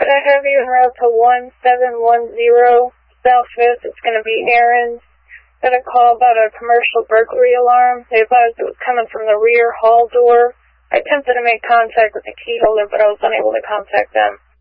Could I have you en route to 1710 South 5th? It's going to be Aaron. Got a call about a commercial burglary alarm. They advised it was coming from the rear hall door. I attempted to make contact with the key holder, but I was unable to contact them.